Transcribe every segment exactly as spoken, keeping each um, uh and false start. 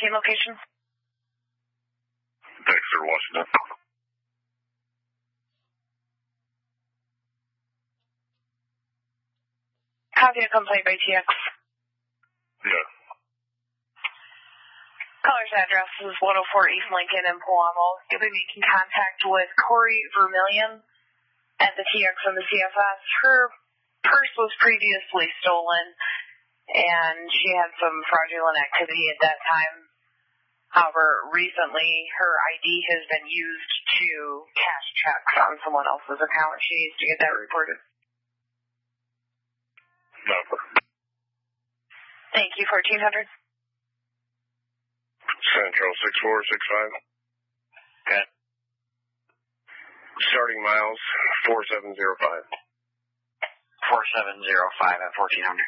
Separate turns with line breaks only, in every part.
fourteen location.
Dexter, Washington.
Copy a complaint by T X.
Yeah.
Caller's address is one oh four East Lincoln in Palamo. You'll be making contact with Corey Vermillion at the T X and the C F S. Her purse was previously stolen, and she had some fraudulent activity at that time. However, recently her I D has been used to cash checks on someone else's account. She needs to get that reported.
No.
Thank you, fourteen hundred.
Central six four six five.
Okay.
Starting miles four seven zero five.
four seven zero five at fourteen hundred.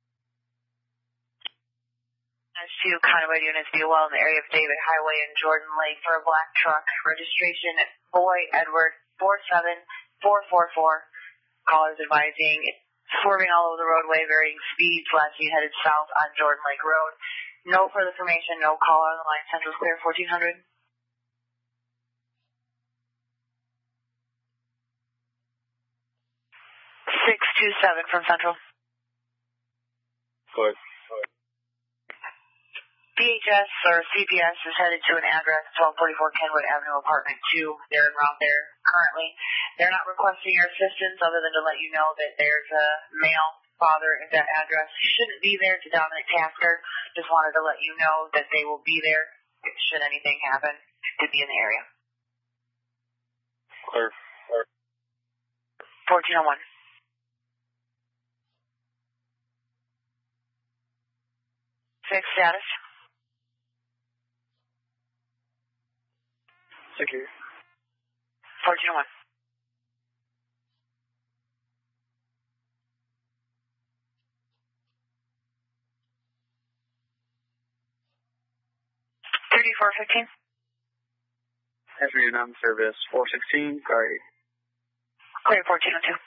There's two convoy units be well in the area of David Highway and Jordan Lake for a black truck. Registration Boy Edward four seven four four four. Callers advising swerving all over the roadway, varying speeds, last seen headed south on Jordan Lake Road. No further information, no call on the line. Central's clear, fourteen hundred. six two seven from Central.
Good.
B H S or C P S is headed to an address, twelve forty-four Kenwood Avenue, Apartment two. They're en route there currently. They're not requesting your assistance other than to let you know that there's a male father at that address. He shouldn't be there to Dominic Tasker. Just wanted to let you know that they will be there should anything happen to be in the area.
Clear. Clear.
fourteen oh one. Six status.
Secure.
fourteen oh one. thirty-four fifteen.
Afternoon on service four sixteen, car eight.
Clear fourteen oh two.